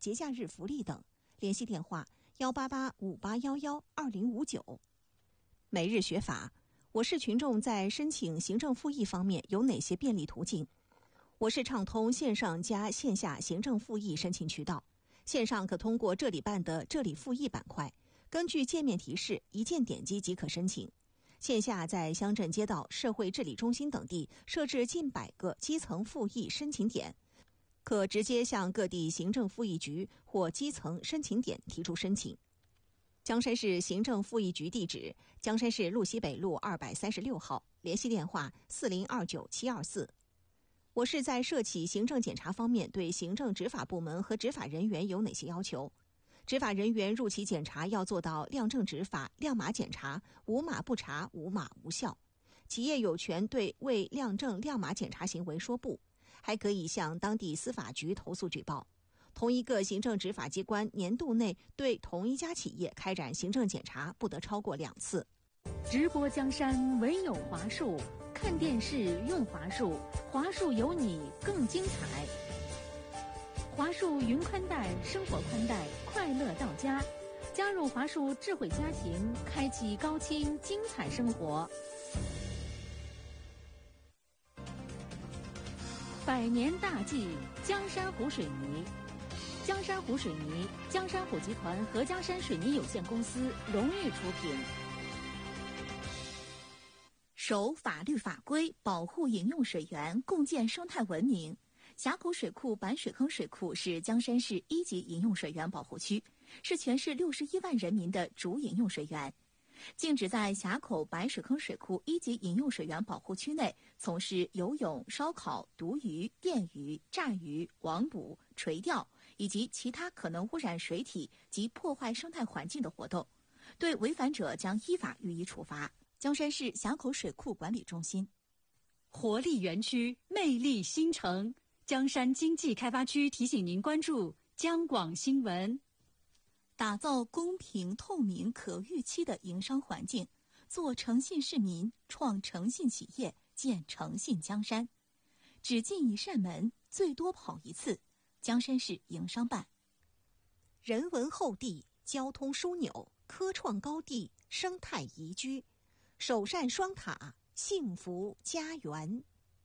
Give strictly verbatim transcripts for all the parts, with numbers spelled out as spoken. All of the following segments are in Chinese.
节假日福利等。联系电话幺八八五八幺幺二零五九。每日学法，我市群众在申请行政复议方面有哪些便利途径？我市畅通线上加线下行政复议申请渠道。线上可通过这里办的这里复议板块，根据界面提示一键点击即可申请。线下在乡镇街道、社会治理中心等地设置近百个基层复议申请点，可直接向各地行政复议局或基层申请点提出申请。江山市行政复议局地址：江山市路西北路二百三十六号，联系电话四零二九七二四。我市在涉企行政检查方面对行政执法部门和执法人员有哪些要求？执法人员入企检查要做到亮正执法、亮码检查，无码不查，无码无效。企业有权对未亮正亮码检查行为说不，还可以向当地司法局投诉举报。同一个行政执法机关年度内对同一家企业开展行政检查不得超过两次。 直播江山唯有华数，看电视用华数，华数有你更精彩。华数云宽带，生活宽带，快乐到家。加入华数智慧家庭，开启高清精彩生活。百年大计，江山湖水泥。江山湖水泥，江山湖集团和江山水泥有限公司荣誉出品。 守法律法规，保护饮用水源，共建生态文明。峡口水库白水坑水库是江山市一级饮用水源保护区，是全市六十一万人民的主饮用水源。禁止在峡口白水坑水库一级饮用水源保护区内从事游泳、烧烤、毒鱼、电鱼、炸鱼、网捕、垂钓以及其他可能污染水体及破坏生态环境的活动，对违反者将依法予以处罚。江山市峡口水库管理中心。 活力园区，魅力新城。江山经济开发区提醒您关注江广新闻。 打造公平、透明、可预期的营商环境，做诚信市民，创诚信企业，建诚信江山。只进一扇门，最多跑一次。江山市营商办。 人文厚地，交通枢纽，科创高地，生态宜居，首善双塔，幸福家园。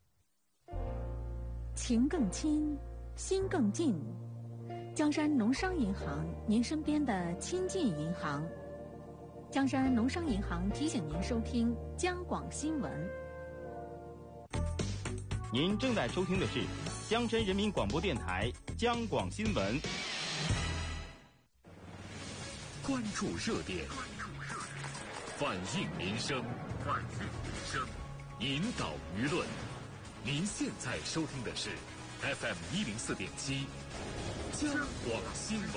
情更亲，心更近。江山农商银行，您身边的亲近银行。江山农商银行提醒您收听江广新闻。 您正在收听的是江山人民广播电台江广新闻。 关注热点，反映民生，反映民生，引导舆论。您现在收听的是 F M 一零四点七江广新闻。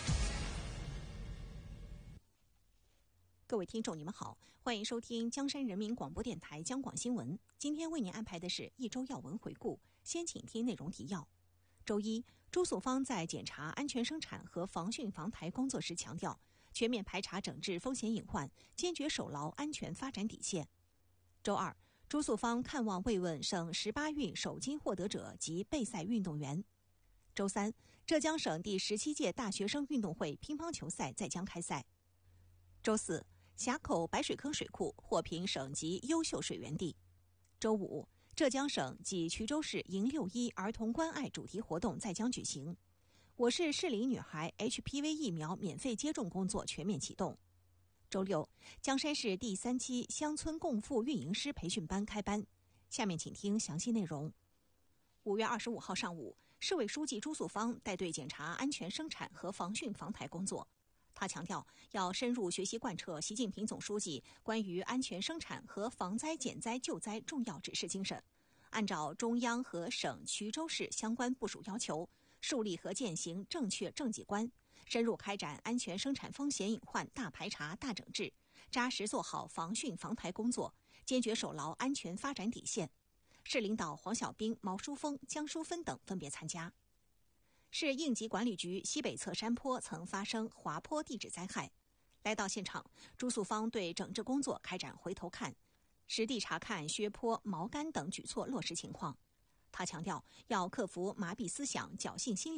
各位听众，你们好，欢迎收听江山人民广播电台江广新闻。今天为您安排的是一周要闻回顾，先请听内容提要。周一，朱素芳在检查安全生产和防汛防台工作时强调，全面排查整治风险隐患，坚决守牢安全发展底线。周二，朱素芳看望慰问省十八运首金获得者及备赛运动员。周三，浙江省第十七届大学生运动会乒乓球赛在江开赛。周四，峡口白水坑水库获评省级优秀水源地。周五，浙江省及衢州市迎六一儿童关爱主题活动在江举行。我市适龄女孩 H P V 疫苗免费接种工作全面启动。周六，江山市第三期乡村共富运营师培训班开班。下面请听详细内容。五月二十五号上午，市委书记朱素芳带队检查安全生产和防汛防台工作。他强调，要深入学习贯彻习近平总书记关于安全生产和防灾减灾救灾重要指示精神，按照中央和省衢州市相关部署要求，树立和践行正确政绩观，深入开展安全生产风险隐患大排查大整治，扎实做好防汛防台工作，坚决守牢安全发展底线。市领导黄小兵、毛书峰、江淑芬等分别参加。市应急管理局西北侧山坡曾发生滑坡地质灾害，来到现场，朱素芳对整治工作开展回头看，实地查看削坡、锚杆等举措落实情况。他强调，要克服麻痹思想、侥幸心理，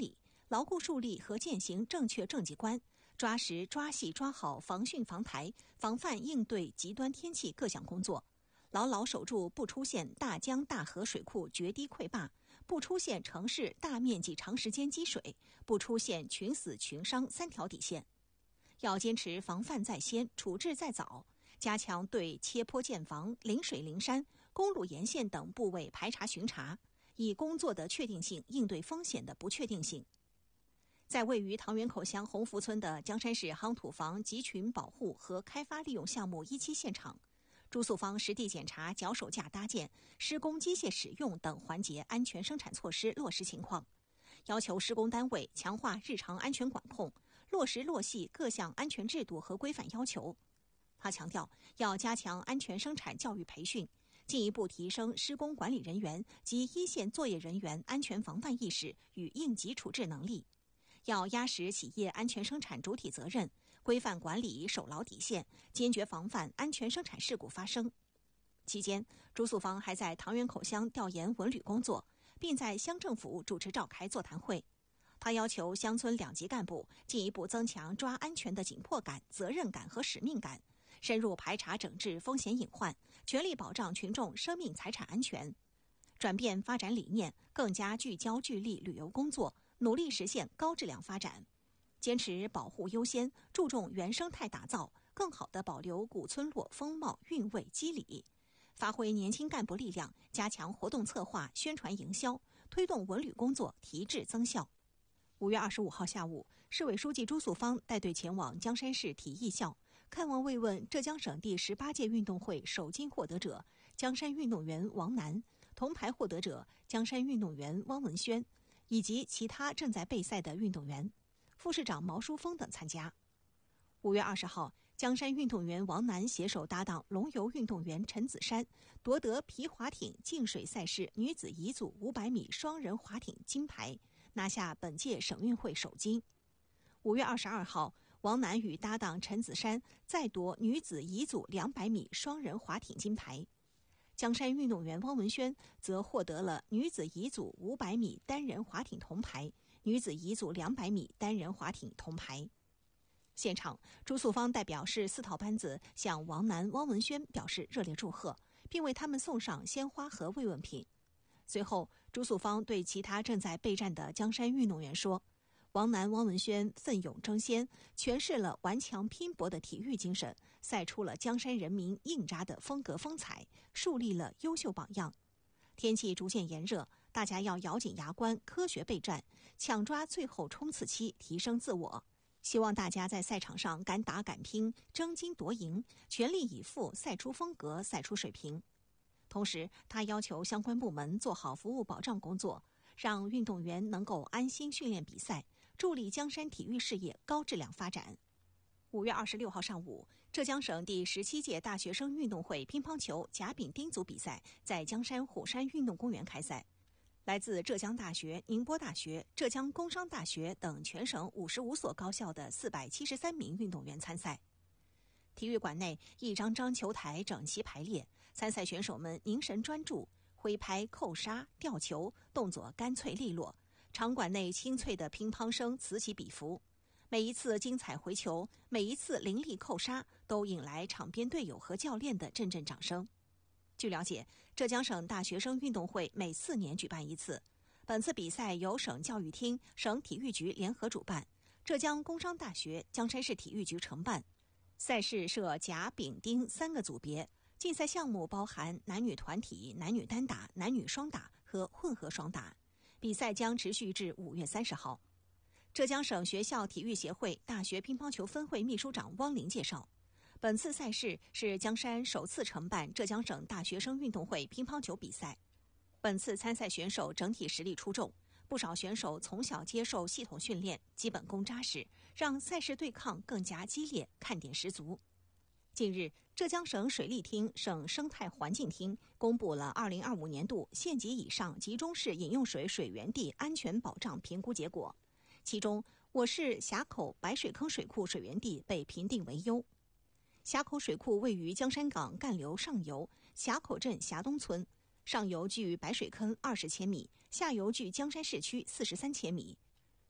牢固树立和践行正确政绩观，抓实抓细抓好防汛防台、防范应对极端天气各项工作，牢牢守住不出现大江大河水库决堤溃坝，不出现城市大面积长时间积水，不出现群死群伤三条底线。要坚持防范在先、处置在早，加强对切坡建房、临水临山、公路沿线等部位排查巡查，以工作的确定性应对风险的不确定性。在位于唐园口乡洪福村的江山市夯土房集群保护和开发利用项目一期现场，朱素芳实地检查脚手架搭建、施工机械使用等环节安全生产措施落实情况，要求施工单位强化日常安全管控，落实落细各项安全制度和规范要求。他强调，要加强安全生产教育培训，进一步提升施工管理人员及一线作业人员安全防范意识与应急处置能力。要压实企业安全生产主体责任，规范管理守牢底线，坚决防范安全生产事故发生。期间，朱素芳还在唐园口乡调研文旅工作，并在乡政府主持召开座谈会。他要求乡村两级干部进一步增强抓安全的紧迫感、责任感和使命感，深入排查整治风险隐患，全力保障群众生命财产安全。转变发展理念，更加聚焦聚力旅游工作，努力实现高质量发展。坚持保护优先，注重原生态打造，更好地保留古村落风貌韵味肌理，发挥年轻干部力量，加强活动策划、宣传营销，推动文旅工作提质增效。五月二十五号下午，市委书记朱素芳带队前往江山市体艺校，看望慰问浙江省第十八届运动会首金获得者江山运动员王楠、铜牌获得者江山运动员汪文轩以及其他正在备赛的运动员。副市长毛淑峰等参加。五月二十号，江山运动员王楠携手搭档龙游运动员陈子珊，夺得皮划艇净水赛事女子乙组五百米双人划艇金牌，拿下本届省运会首金。五月二十二号，王楠与搭档陈子珊再夺女子乙组两百米双人划艇金牌。江山运动员汪文轩则获得了女子乙组五百米单人划艇铜牌，女子乙组两百米单人划艇铜牌。现场，朱素芳代表市四套班子向王楠、汪文轩表示热烈祝贺，并为他们送上鲜花和慰问品。随后，朱素芳对其他正在备战的江山运动员说，王楠、汪文轩奋勇争先，诠释了顽强拼搏的体育精神，赛出了江山人民硬扎的风格风采，树立了优秀榜样。天气逐渐炎热，大家要咬紧牙关，科学备战，抢抓最后冲刺期，提升自我。希望大家在赛场上敢打敢拼，争金夺银，全力以赴，赛出风格，赛出水平。同时，他要求相关部门做好服务保障工作，让运动员能够安心训练比赛，助力江山体育事业高质量发展。五月二十六号上午，浙江省第十七届大学生运动会乒乓球甲丙丁组比赛在江山虎山运动公园开赛。来自浙江大学、宁波大学、浙江工商大学等全省五十五所高校的四百七十三名运动员参赛。体育馆内一张张球台整齐排列，参赛选手们凝神专注，挥拍、扣杀、吊球，动作干脆利落。场馆内清脆的乒乓声此起彼伏，每一次精彩回球，每一次凌厉扣杀，都引来场边队友和教练的阵阵掌声。据了解，浙江省大学生运动会每四年举办一次。本次比赛由省教育厅、省体育局联合主办，浙江工商大学、江山市体育局承办。赛事设甲、丙、丁三个组别，竞赛项目包含男女团体、男女单打、男女双打和混合双打。比赛将持续至五月三十号。浙江省学校体育协会大学乒乓球分会秘书长汪林介绍，本次赛事是江山首次承办浙江省大学生运动会乒乓球比赛。本次参赛选手整体实力出众，不少选手从小接受系统训练，基本功扎实，让赛事对抗更加激烈，看点十足。近日，浙江省水利厅、省生态环境厅公布了二零二五年度县级以上集中式饮用水水源地安全保障评估结果，其中我市峡口白水坑水库水源地被评定为优。峡口水库位于江山港干流上游峡口镇峡东村，上游距白水坑二十千米，下游距江山市区四十三千米。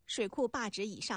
水库坝址以上